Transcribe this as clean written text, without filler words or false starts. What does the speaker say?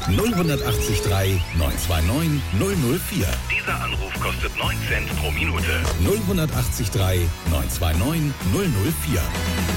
0183 929 004. Dieser Anruf kostet 9 Cent pro Minute. 0183 929 004.